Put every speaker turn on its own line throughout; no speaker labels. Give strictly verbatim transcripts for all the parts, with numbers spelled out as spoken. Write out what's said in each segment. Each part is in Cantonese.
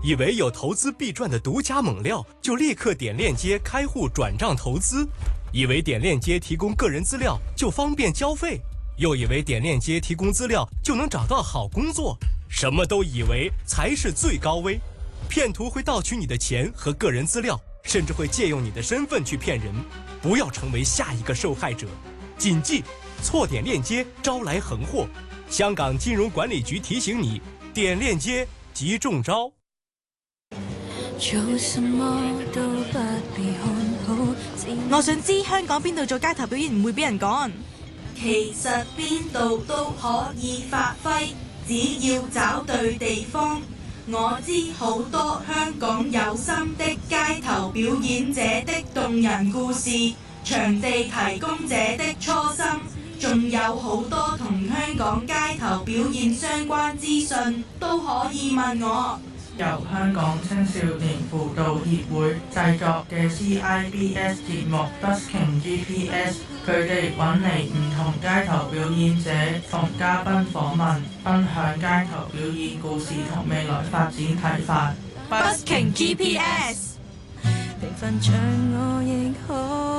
以為有投資必賺的獨家猛料，就立刻點鏈接開戶轉賬投資；以為點鏈接提供個人資料就方便交費，又以為點鏈接提供資料就能找到好工作。什麼都以為才是最高危。騙徒會盜取你的錢和個人資料，甚至會借用你的身份去騙人。不要成為下一個受害者。謹記，錯點鏈接招來橫禍。香港金融管理局提醒你，點鏈接即中招。
做什麼都不必看好。
我想知香港邊度做街頭表演唔會俾人趕？
其實邊度都可以發揮，只要找對地方。我知好多香港有心的街頭表演者的動人故事，場地提供者的初心，仲有好多同香港街頭表演相關資訊都可以問我。
由香港青少年輔導協會製作嘅 C I B S 節目 Busking G P S， 佢哋揾嚟唔同街頭表演者同嘉賓訪問，分享街頭表演故事同未來發展睇法。
Busking G P S，
平凡像我亦可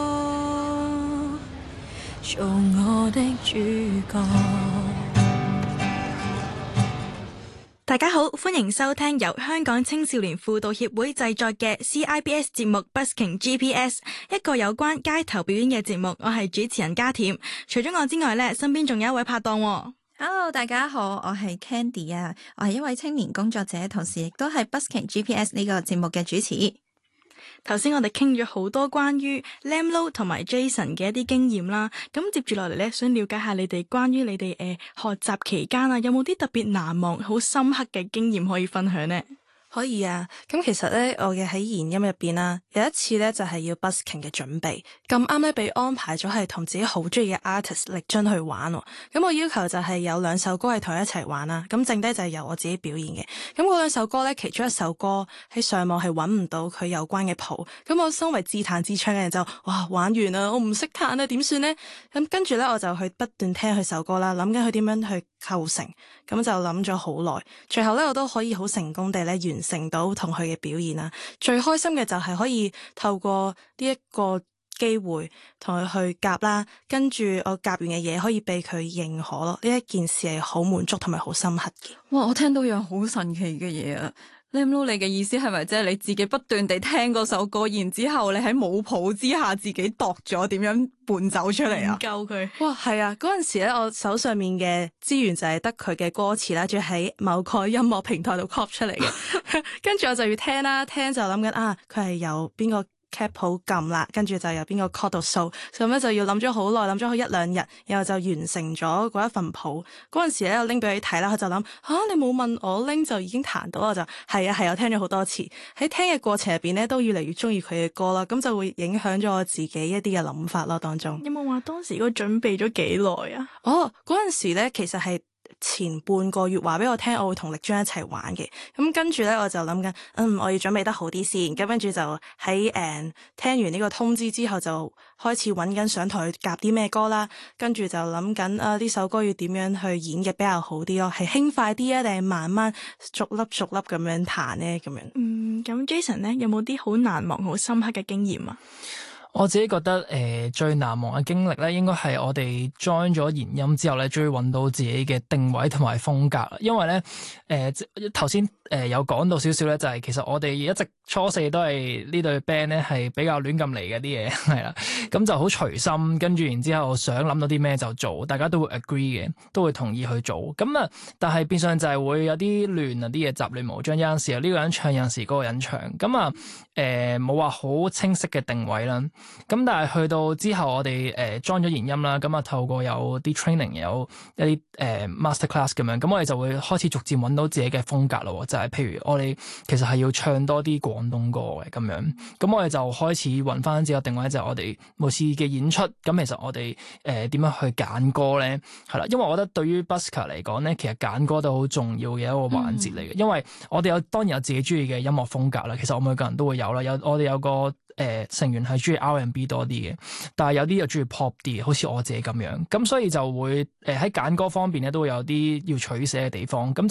做我的主角。
大家好，歡迎收聽由香港青少年輔導協會製作嘅 C I B S 節目 Busking G P S， 一個有關街頭表演嘅節目。我係主持人家甜，除咗我之外呢，身邊仲有一位拍檔。
Hello， 大家好，我係 Candy 啊，我係一位青年工作者，同時亦都係 Busking G P S 呢個節目嘅主持。
頭先我哋傾咗好多關於 Lamlo 同埋 Jason 嘅一啲經驗啦，咁接住落嚟咧，想了解下你哋關於你哋誒、呃、學習期間啊，有冇啲特別難忘、好深刻嘅經驗可以分享呢？
可以啊，咁其實咧，我嘅喺研音入邊啦，有一次咧就係要 busking 嘅準備，咁啱咧被安排咗係同自己好中意嘅 artist 力臻去玩，咁我要求就係有兩首歌係同佢一齊玩啦，咁剩低就係由我自己表演嘅。咁嗰兩首歌咧，其中一首歌喺上網係揾唔到佢有關嘅譜，咁我身為自彈自唱嘅人就哇玩完啦，我唔識彈啊，點算呢？咁跟住咧我就去不斷聽佢首歌啦，諗緊佢點樣去構成，咁就諗咗好耐，最後咧我都可以好成功地咧完成到同佢嘅表演啦。最開心嘅就係可以透過呢一個機會同佢去夾啦，跟住我夾完嘅嘢可以被佢認可咯，呢一件事係好滿足同埋好深刻嘅。
哇！我聽到樣好神奇嘅嘢啊！Lamlo，你嘅意思係咪即係你自己不斷地聽嗰首歌，然之後你喺冇譜之下自己度咗點樣伴奏出嚟啊？
救佢！
哇，係啊！嗰陣時咧，我手上面嘅資源就係得佢嘅歌詞啦，仲要喺某個音樂平台度 copy 出嚟嘅，跟住我就要聽啦，聽就諗緊啊，佢係由邊個 cap 譜撳啦，跟住就由邊個 chord 度掃，咁咧就要諗咗好耐，諗咗好一兩日，然後就完成咗嗰一份譜。嗰陣時咧，我拎俾佢睇啦，佢就諗吓、啊、你冇問我拎就已經彈到，我就係啊係啊，我聽咗好多次。喺聽嘅過程入邊咧，都越嚟越中意佢嘅歌啦，咁就會影響咗我自己一啲嘅諗法咯。當中
有冇話當時嗰個準備咗幾耐啊？
哦，嗰陣時咧其實係前半個月話俾我聽，我會同力臻一齊玩嘅。咁跟住咧，我就諗緊，嗯，我要準備得好啲先。咁跟住就喺誒、嗯、聽完呢個通知之後，就開始揾緊想同佢夾啲咩歌啦。跟住就諗緊啊，呢首歌要點樣去演繹比較好啲咯？係輕快啲啊，定係慢慢逐粒逐粒咁樣彈呢？咁樣。
嗯，咁 Jason 呢，有冇啲好難忘、好深刻嘅經驗啊？
我自己覺得誒、呃、最難忘嘅經歷咧，應該係我哋 join 咗研音之後咧，終於揾到自己嘅定位同埋風格啦。因為咧誒頭先誒有講到少少咧，就係其實我哋一直初四都係呢隊 band 咧係比較亂咁嚟嘅啲嘢係啦，咁就好隨心，跟住然之後想諗到啲咩就做，大家都會 agree 嘅，都會同意去做。咁啊，但係變相就係會有啲亂啊，啲嘢雜亂無章，有陣時呢個人唱，有陣時嗰個人唱，咁啊誒冇話好清晰嘅定位啦。咁但係去到之後，我哋誒 join 咗研音啦，咁啊透過有啲 training， 有一啲誒、呃、master class 咁樣，咁我哋就會開始逐漸揾到自己嘅風格咯。就係、是、譬如我哋其實係要唱多啲廣東歌嘅咁樣，咁我哋就開始揾翻自己嘅定位，就係、是、我哋每次嘅演出，咁其實我哋誒點樣去揀歌咧？係啦，因為我覺得對於 busker 嚟講咧，其實揀歌都好重要嘅一個環節嚟嘅，嗯、因為我哋有當然有自己中意嘅音樂風格啦。其實我每個人都會有啦，有我哋有個。誒、呃、成員係中意 R and B 多啲嘅，但係有啲又中意 pop 啲，好似我自己咁樣，咁所以就會誒喺揀歌方面咧都會有啲要取捨嘅地方，咁